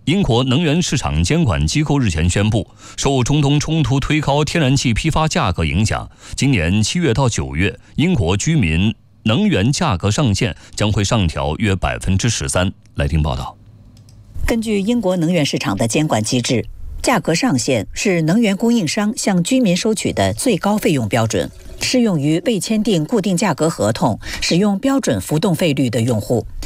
英国能源市场监管机构日前宣布，受中东冲突推高天然气批发价格影响，今年7月到9月，英国居民能源价格上限将会上调约13%。来听报道。 根据英国能源市场的监管机制，价格上限是能源供应商向居民收取的最高费用标准，适用于未签订固定价格合同、使用标准浮动费率的用户。